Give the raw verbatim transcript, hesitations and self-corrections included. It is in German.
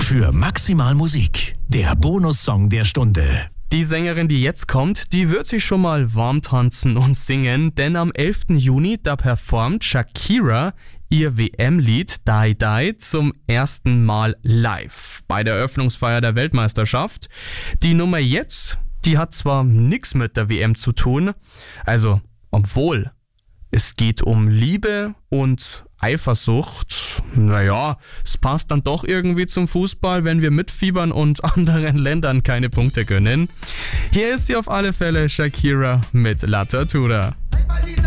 für Maximal Musik, der Bonussong der Stunde. Die Sängerin, die jetzt kommt, die wird sich schon mal warm tanzen und singen, denn am elften Juni, da performt Shakira ihr W M-Lied Die Die zum ersten Mal live bei der Eröffnungsfeier der Weltmeisterschaft. Die Nummer jetzt, die hat zwar nichts mit der W M zu tun, also obwohl es geht um Liebe und Eifersucht. Naja, es passt dann doch irgendwie zum Fußball, wenn wir mitfiebern und anderen Ländern keine Punkte gönnen. Hier ist sie auf alle Fälle, Shakira mit La Tortura.